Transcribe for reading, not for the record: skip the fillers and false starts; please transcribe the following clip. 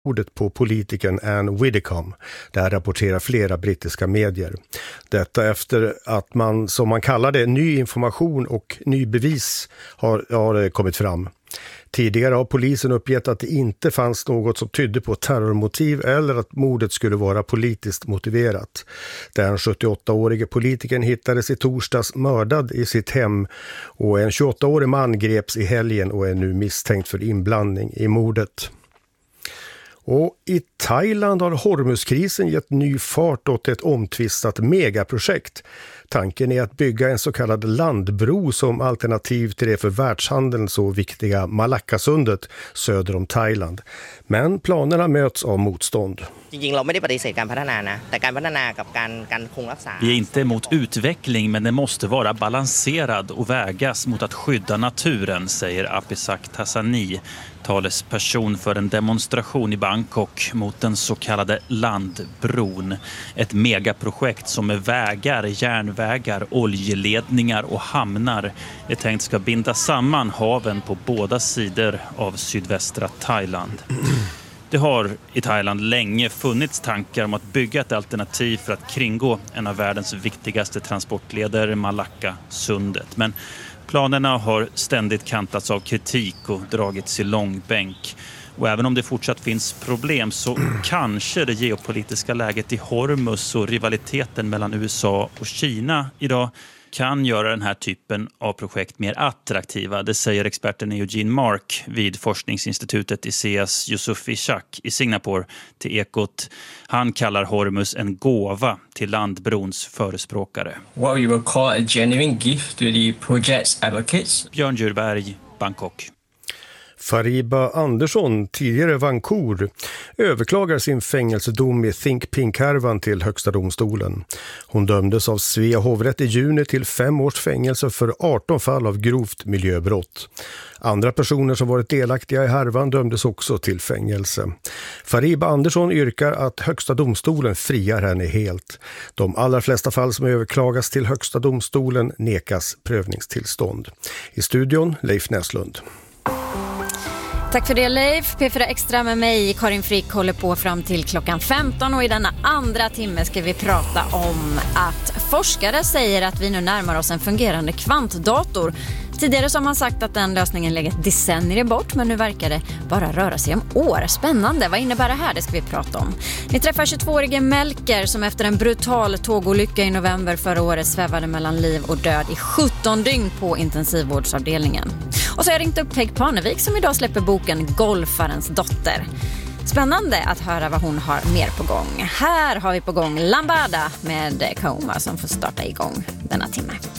mordet på politikern Anne Widdecombe. Där rapporterar flera brittiska medier. Detta efter att man, som man kallar det, ny information och ny bevis har kommit fram. Tidigare har polisen uppgett att det inte fanns något som tydde på terrormotiv eller att mordet skulle vara politiskt motiverat. Den 78-årige politikern hittades i torsdags mördad i sitt hem och en 28-årig man greps i helgen och är nu misstänkt för inblandning i mordet. Och i Thailand har Hormuzkrisen gett ny fart åt ett omtvistat megaprojekt. Tanken är att bygga en så kallad landbro som alternativ till det för världshandeln så viktiga Malackasundet söder om Thailand. Men planerna möts av motstånd. Vi är inte emot utveckling, men det måste vara balanserad och vägas mot att skydda naturen, säger Apisak Tassani, talesperson för en demonstration i Bangkok mot den så kallade landbron. Ett megaprojekt som med vägar, järnvägar, oljeledningar och hamnar är tänkt ska binda samman haven på båda sidor av sydvästra Thailand. Det har i Thailand länge funnits tankar om att bygga ett alternativ för att kringgå en av världens viktigaste transportleder, Malackasundet. Men planerna har ständigt kantats av kritik och dragits i långbänk. Och även om det fortsatt finns problem så kanske det geopolitiska läget i Hormuz och rivaliteten mellan USA och Kina idag kan göra den här typen av projekt mer attraktiva. Det säger experten Eugene Mark vid forskningsinstitutet ICEAs Yusufi Shak i Singapore till Ekot. Han kallar Hormuz en gåva till landbrons förespråkare. What we will call a genuine gift to the project's advocates. Björn Djurberg, Bangkok. Fariba Andersson, tidigare Vancouver, överklagar sin fängelsedom i Think Pink-härvan till Högsta domstolen. Hon dömdes av Svea hovrätt i juni till 5 års fängelse för 18 fall av grovt miljöbrott. Andra personer som varit delaktiga i härvan dömdes också till fängelse. Fariba Andersson yrkar att Högsta domstolen friar henne helt. De allra flesta fall som överklagas till Högsta domstolen nekas prövningstillstånd. I studion Leif Näslund. Tack för det Leif. P4 Extra med mig, Karin Frick, håller på fram till klockan 15 och i denna andra timme ska vi prata om att forskare säger att vi nu närmar oss en fungerande kvantdator. Tidigare så har man sagt att den lösningen legat decennier bort, men nu verkar det bara röra sig om år. Spännande, vad innebär det här? Det ska vi prata om. Vi träffar 22-årige Melker som efter en brutal tågolycka i november förra året svävade mellan liv och död i 17 dygn på intensivvårdsavdelningen. Och så har jag ringt upp Peg Parnevik som idag släpper boken Golfarens dotter. Spännande att höra vad hon har mer på gång. Här har vi på gång Lambada med Coma som får starta igång denna timme.